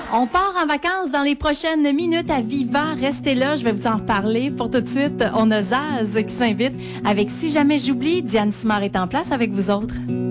On part en vacances dans les prochaines minutes à Viva. Restez là, je vais vous en reparler. Pour tout de suite, on a Zaz qui s'invite avec Si jamais j'oublie. Diane Simard est en place avec vous autres.